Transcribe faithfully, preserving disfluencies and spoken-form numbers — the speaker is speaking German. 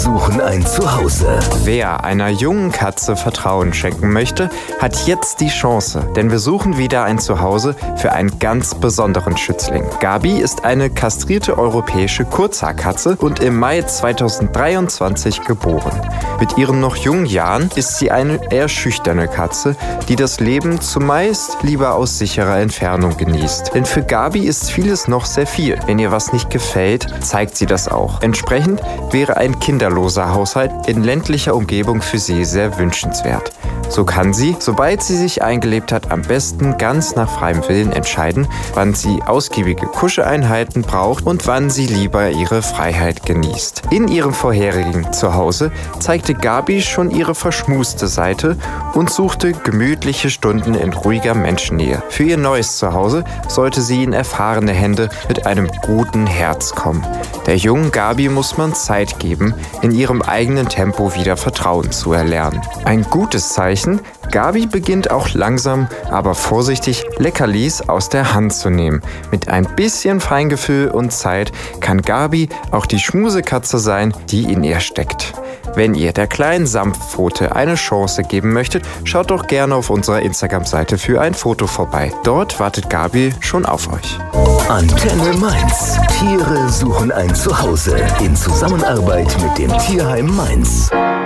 Suchen ein Zuhause. Wer einer jungen Katze Vertrauen schenken möchte, hat jetzt die Chance, denn wir suchen wieder ein Zuhause für einen ganz besonderen Schützling. Gabi ist eine kastrierte europäische Kurzhaarkatze und im Mai zweitausenddreiundzwanzig geboren. Mit ihren noch jungen Jahren ist sie eine eher schüchterne Katze, die das Leben zumeist lieber aus sicherer Entfernung genießt. Denn für Gabi ist vieles noch sehr viel. Wenn ihr was nicht gefällt, zeigt sie das auch. Entsprechend wäre ein kinderloser Haushalt in ländlicher Umgebung für sie sehr wünschenswert. So kann sie, sobald sie sich eingelebt hat, am besten ganz nach freiem Willen entscheiden, wann sie ausgiebige Kuscheleinheiten braucht und wann sie lieber ihre Freiheit genießt. In ihrem vorherigen Zuhause zeigte Gabi schon ihre verschmuste Seite und suchte gemütliche Stunden in ruhiger Menschennähe. Für ihr neues Zuhause sollte sie in erfahrene Hände mit einem guten Herz kommen. Der jungen Gabi muss man Zeit geben, in ihrem eigenen Tempo wieder Vertrauen zu erlernen. Ein gutes Zeichen: Gabi beginnt auch langsam, aber vorsichtig Leckerlis aus der Hand zu nehmen. Mit ein bisschen Feingefühl und Zeit kann Gabi auch die Schmusekatze sein, die in ihr steckt. Wenn ihr der kleinen Samtpfote eine Chance geben möchtet, schaut doch gerne auf unserer Instagram-Seite für ein Foto vorbei. Dort wartet Gabi schon auf euch. Antenne Mainz. Tiere suchen ein Zuhause in Zusammenarbeit mit dem Tierheim Mainz.